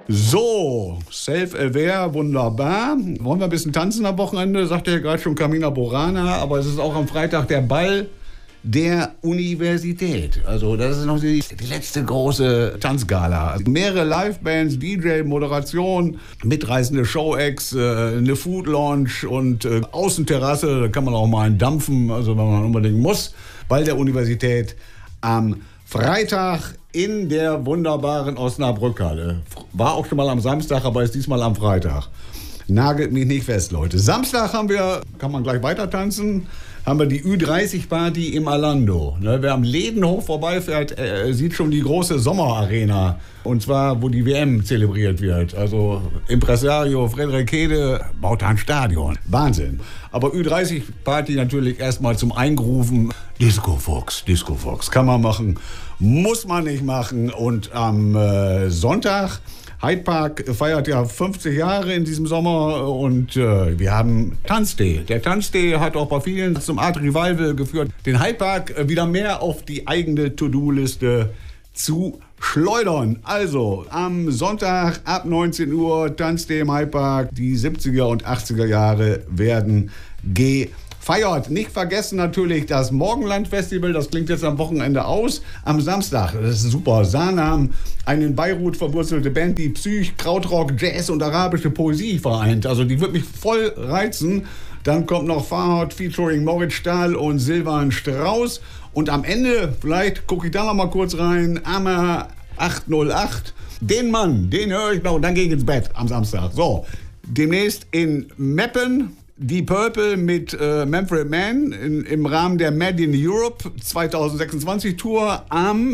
So, Self-Aware, wunderbar. Wollen wir ein bisschen tanzen am Wochenende? Sagt ja gerade schon Carmina Burana, aber es ist auch am Freitag der Ball der Universität. Also das ist noch die letzte große Tanzgala. Also mehrere Livebands, DJ, Moderation, mitreißende Show-Acts, eine Food-Lounge und Außenterrasse. Da kann man auch mal einen dampfen, also wenn man unbedingt muss. Ball der Universität am Freitag in der wunderbaren Osnabrückhalle. War auch schon mal am Samstag, aber ist diesmal am Freitag. Nagelt mich nicht fest, Leute. Samstag haben wir, kann man gleich weiter tanzen, haben wir die Ü30-Party im Alando. Wer am Ledenhof vorbeifährt, sieht schon die große Sommerarena. Und zwar, wo die WM zelebriert wird. Also Impresario Frederik Hede baut ein Stadion. Wahnsinn. Aber Ü30-Party natürlich erstmal zum Eingrooven. Disco Fox. Kann man machen, muss man nicht machen. Und am Sonntag... Hyde Park feiert ja 50 Jahre in diesem Sommer und wir haben Tanztee. Der Tanztee hat auch bei vielen zum Art Revival geführt, den Hyde Park wieder mehr auf die eigene To-Do-Liste zu schleudern. Also am Sonntag ab 19 Uhr Tanztee im Hyde Park. Die 70er und 80er Jahre werden gefeiert. Nicht vergessen natürlich das Morgenland-Festival, das klingt jetzt am Wochenende aus. Am Samstag, das ist super, Sanam, eine in Beirut verwurzelte Band, die Psych, Krautrock, Jazz und arabische Poesie vereint. Also die wird mich voll reizen. Dann kommt noch Farhad featuring Moritz Stahl und Silvan Strauß. Und am Ende, vielleicht gucke ich da noch mal kurz rein, Amma 808. Den Mann, den höre ich noch und dann gehe ich ins Bett am Samstag. So, demnächst in Meppen. Die Purple mit Manfred Mann im Rahmen der Made in Europe 2026 Tour am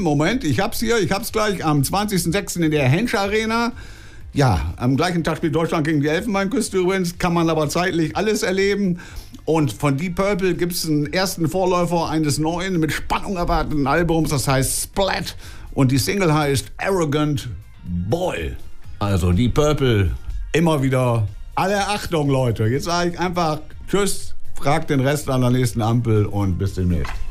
gleich, am 20.06. in der Hensch Arena. Ja, am gleichen Tag spielt Deutschland gegen die Elfenbeinküste übrigens, kann man aber zeitlich alles erleben. Und von Deep Purple gibt es einen ersten Vorläufer eines neuen, mit Spannung erwarteten Albums, das heißt Splat. Und die Single heißt Arrogant Boy. Also Deep Purple, immer wieder... Alle Achtung, Leute. Jetzt sage ich einfach Tschüss, fragt den Rest an der nächsten Ampel und bis demnächst.